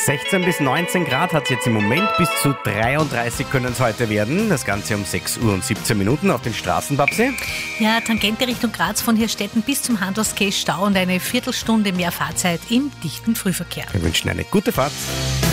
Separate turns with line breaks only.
16 bis 19 Grad hat es jetzt im Moment, bis zu 33 können es heute werden. Das Ganze um 6 Uhr und 17 Minuten auf den Straßen, Babsi.
Ja, Tangente Richtung Graz von Hirstetten bis zum Handelsquai Stau und eine Viertelstunde mehr Fahrzeit im dichten Frühverkehr.
Wir wünschen eine gute Fahrt.